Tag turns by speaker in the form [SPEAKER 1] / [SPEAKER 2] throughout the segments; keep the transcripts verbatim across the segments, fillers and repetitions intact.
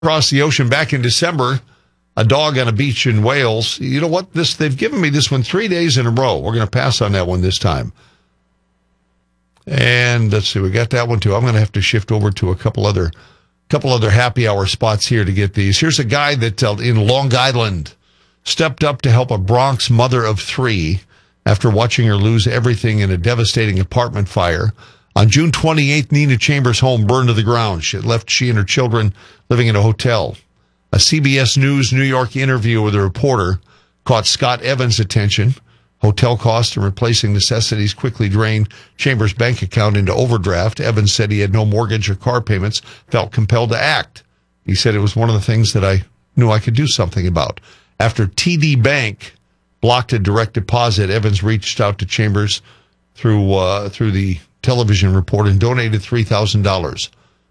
[SPEAKER 1] across the ocean back in December. A dog on a beach in Wales. You know what? This they've given me this one three days in a row. We're going to pass on that one this time. And let's see, we got that one too. I'm going to have to shift over to a couple other, couple other happy hour spots here to get these. Here's a guy that uh, in Long Island stepped up to help a Bronx mother of three after watching her lose everything in a devastating apartment fire. On June twenty-eighth, Nina Chambers' home burned to the ground. She left she and her children living in a hotel. A C B S News New York interview with a reporter caught Scott Evans' attention. Hotel costs and replacing necessities quickly drained Chambers' bank account into overdraft. Evans said he had no mortgage or car payments, felt compelled to act. He said it was one of the things that I knew I could do something about. After T D Bank blocked a direct deposit, Evans reached out to Chambers through uh, through the television report and donated three thousand dollars.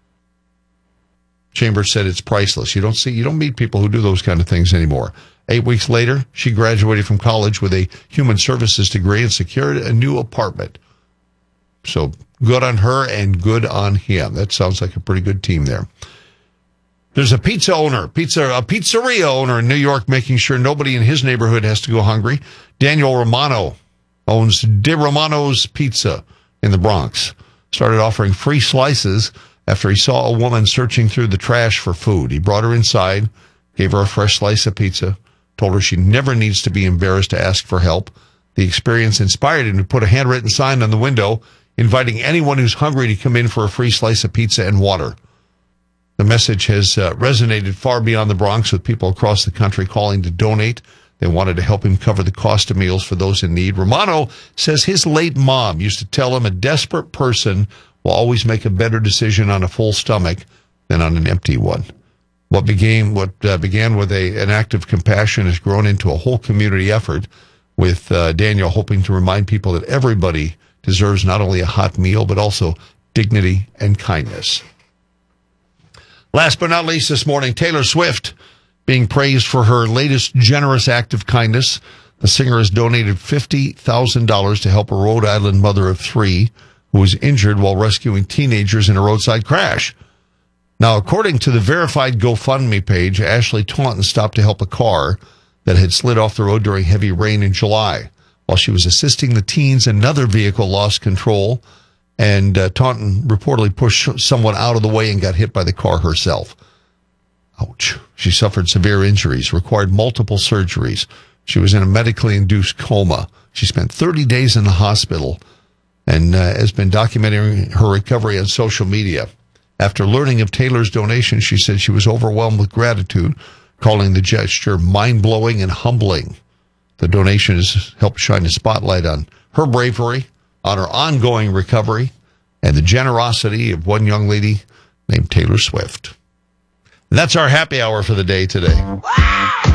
[SPEAKER 1] Chambers said it's priceless. You don't see, you don't meet people who do those kind of things anymore. Eight weeks later, she graduated from college with a human services degree and secured a new apartment. So good on her and good on him. That sounds like a pretty good team there. There's a pizza owner, pizza, a pizzeria owner in New York making sure nobody in his neighborhood has to go hungry. Daniel Romano owns De Romano's Pizza in the Bronx. Started offering free slices after he saw a woman searching through the trash for food. He brought her inside, gave her a fresh slice of pizza, told her she never needs to be embarrassed to ask for help. The experience inspired him to put a handwritten sign on the window inviting anyone who's hungry to come in for a free slice of pizza and water. The message has uh, resonated far beyond the Bronx, with people across the country calling to donate. They wanted to help him cover the cost of meals for those in need. Romano says his late mom used to tell him a desperate person will always make a better decision on a full stomach than on an empty one. What began, what, uh, began with a, an act of compassion has grown into a whole community effort, with uh, Daniel hoping to remind people that everybody deserves not only a hot meal, but also dignity and kindness. Last but not least this morning, Taylor Swift being praised for her latest generous act of kindness. The singer has donated fifty thousand dollars to help a Rhode Island mother of three who was injured while rescuing teenagers in a roadside crash. Now, according to the verified GoFundMe page, Ashley Taunton stopped to help a car that had slid off the road during heavy rain in July. While she was assisting the teens, another vehicle lost control, and uh, Taunton reportedly pushed someone out of the way and got hit by the car herself. Ouch. She suffered severe injuries, required multiple surgeries. She was in a medically induced coma. She spent thirty days in the hospital and uh, has been documenting her recovery on social media. After learning of Taylor's donation, she said she was overwhelmed with gratitude, calling the gesture mind-blowing and humbling. The donation has helped shine a spotlight on her bravery, on her ongoing recovery, and the generosity of one young lady named Taylor Swift. And that's our happy hour for the day today.